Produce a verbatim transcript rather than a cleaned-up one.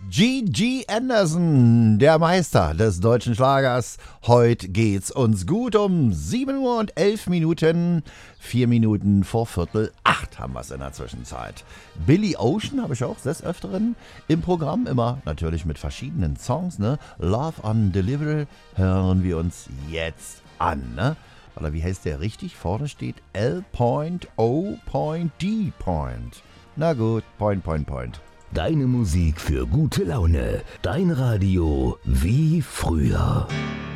G G Anderson, der Meister des deutschen Schlagers. Heute geht's uns gut um sieben Uhr und elf Minuten. Vier Minuten vor Viertel acht haben wir es in der Zwischenzeit. Billy Ocean habe ich auch des Öfteren im Programm, immer natürlich mit verschiedenen Songs, ne? Love Undeliverable hören wir uns jetzt an, ne? Oder wie heißt der richtig? Vorne steht L O D. Na gut, Point, Point, Point. Deine Musik für gute Laune. Dein Radio wie früher.